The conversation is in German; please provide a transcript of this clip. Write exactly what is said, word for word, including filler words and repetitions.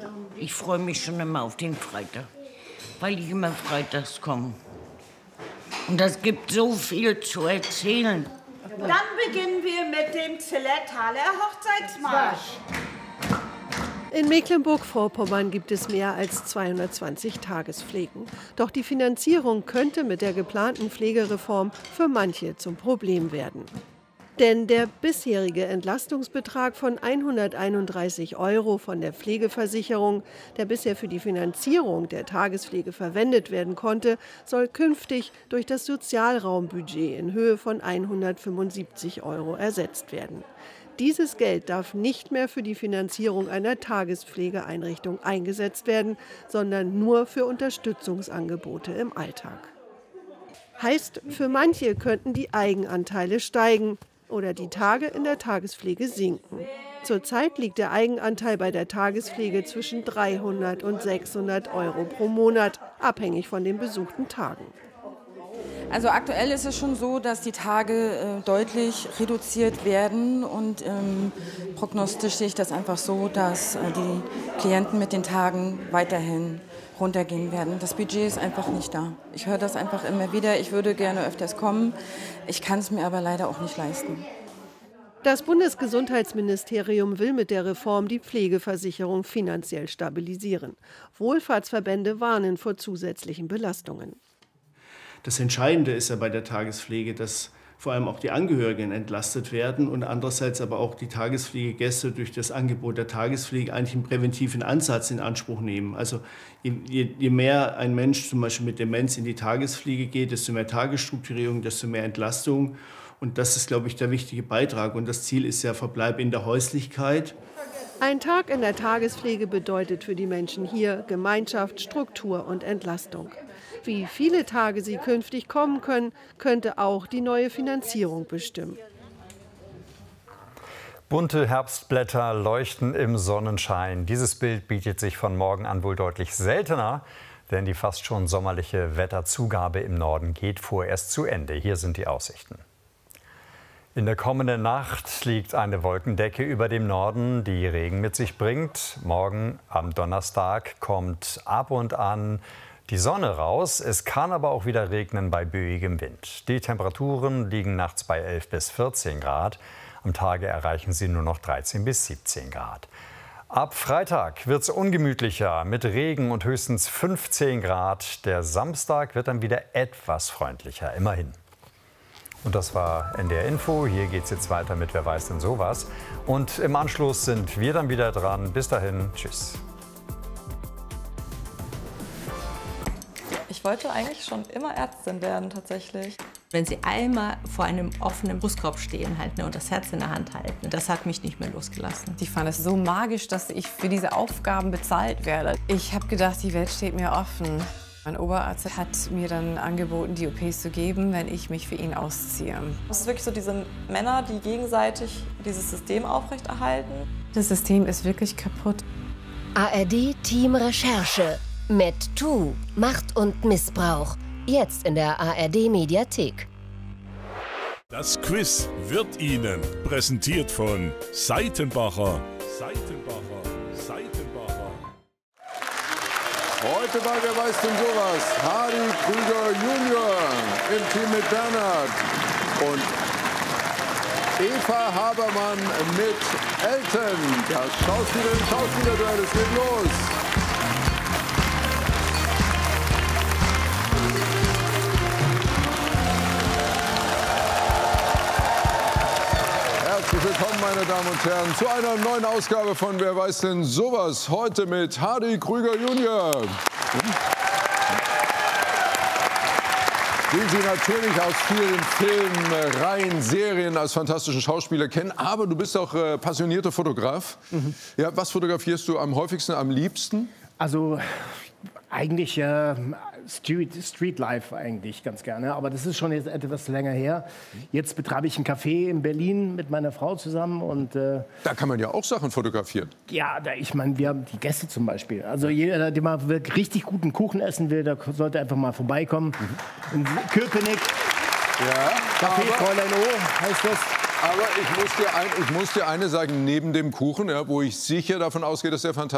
Ich freue mich schon immer auf den Freitag, weil ich immer freitags komme. Und das gibt so viel zu erzählen. Dann beginnen wir mit dem Zillertaler Hochzeitsmarsch. In Mecklenburg-Vorpommern gibt es mehr als zweihundertzwanzig Tagespflegen. Doch die Finanzierung könnte mit der geplanten Pflegereform für manche zum Problem werden. Denn der bisherige Entlastungsbetrag von hunderteinunddreißig Euro von der Pflegeversicherung, der bisher für die Finanzierung der Tagespflege verwendet werden konnte, soll künftig durch das Sozialraumbudget in Höhe von hundertfünfundsiebzig Euro ersetzt werden. Dieses Geld darf nicht mehr für die Finanzierung einer Tagespflegeeinrichtung eingesetzt werden, sondern nur für Unterstützungsangebote im Alltag. Heißt, für manche könnten die Eigenanteile steigen oder die Tage in der Tagespflege sinken. Zurzeit liegt der Eigenanteil bei der Tagespflege zwischen dreihundert und sechshundert Euro pro Monat, abhängig von den besuchten Tagen. Also aktuell ist es schon so, dass die Tage äh, deutlich reduziert werden und ähm, prognostisch sehe ich das einfach so, dass äh, die Klienten mit den Tagen weiterhin runtergehen werden. Das Budget ist einfach nicht da. Ich höre das einfach immer wieder. Ich würde gerne öfters kommen. Ich kann es mir aber leider auch nicht leisten. Das Bundesgesundheitsministerium will mit der Reform die Pflegeversicherung finanziell stabilisieren. Wohlfahrtsverbände warnen vor zusätzlichen Belastungen. Das Entscheidende ist ja bei der Tagespflege, dass vor allem auch die Angehörigen entlastet werden und andererseits aber auch die Tagespflegegäste durch das Angebot der Tagespflege eigentlich einen präventiven Ansatz in Anspruch nehmen. Also je, je mehr ein Mensch zum Beispiel mit Demenz in die Tagespflege geht, desto mehr Tagesstrukturierung, desto mehr Entlastung. Und das ist, glaube ich, der wichtige Beitrag. Und das Ziel ist ja Verbleib in der Häuslichkeit. Ein Tag in der Tagespflege bedeutet für die Menschen hier Gemeinschaft, Struktur und Entlastung. Wie viele Tage sie künftig kommen können, könnte auch die neue Finanzierung bestimmen. Bunte Herbstblätter leuchten im Sonnenschein. Dieses Bild bietet sich von morgen an wohl deutlich seltener, denn die fast schon sommerliche Wetterzugabe im Norden geht vorerst zu Ende. Hier sind die Aussichten. In der kommenden Nacht liegt eine Wolkendecke über dem Norden, die Regen mit sich bringt. Morgen am Donnerstag kommt ab und an die Sonne raus. Es kann aber auch wieder regnen bei böigem Wind. Die Temperaturen liegen nachts bei elf bis vierzehn Grad. Am Tage erreichen sie nur noch dreizehn bis siebzehn Grad. Ab Freitag wird es ungemütlicher mit Regen und höchstens fünfzehn Grad. Der Samstag wird dann wieder etwas freundlicher, immerhin. Und das war N D R Info. Hier geht es jetzt weiter mit Wer weiß denn sowas. Und im Anschluss sind wir dann wieder dran. Bis dahin, tschüss. Ich wollte eigentlich schon immer Ärztin werden, tatsächlich. Wenn Sie einmal vor einem offenen Brustkorb stehen halt, ne, und das Herz in der Hand halten, das hat mich nicht mehr losgelassen. Ich fand es so magisch, dass ich für diese Aufgaben bezahlt werde. Ich habe gedacht, die Welt steht mir offen. Mein Oberarzt hat mir dann angeboten, die O Ps zu geben, wenn ich mich für ihn ausziehe. Es ist wirklich so diese Männer, die gegenseitig dieses System aufrechterhalten. Das System ist wirklich kaputt. A R D Team Recherche. MedToo, Macht und Missbrauch. Jetzt in der A R D Mediathek. Das Quiz wird Ihnen präsentiert von Seitenbacher. Seitenbacher, Seitenbacher. Heute bei Wer weiß denn sowas? Hardy Krüger Junior im Team mit Bernhard und Eva Habermann mit Elton. Das Schauspielerin Schauspielerduell, es geht los. Herzlich willkommen, meine Damen und Herren, zu einer neuen Ausgabe von Wer weiß denn sowas? Heute mit Hardy Krüger Junior Den Sie natürlich aus vielen Filmen, Reihen, Serien als fantastischen Schauspieler kennen. Aber du bist auch äh, passionierter Fotograf. Mhm. Ja, was fotografierst du am häufigsten, am liebsten? Also eigentlich äh, Street, Street Life eigentlich ganz gerne, aber das ist schon jetzt etwas länger her. Jetzt betreibe ich ein Café in Berlin mit meiner Frau zusammen und äh, da kann man ja auch Sachen fotografieren. Ja, da, ich meine, wir haben die Gäste zum Beispiel. Also jeder, der mal wirklich richtig guten Kuchen essen will, der sollte einfach mal vorbeikommen. Mhm. In Köpenick. Ja, Café Fräulein O heißt das. Aber ich muss, dir ein, ich muss dir eine sagen, neben dem Kuchen, ja, wo ich sicher davon ausgehe, dass der fantastisch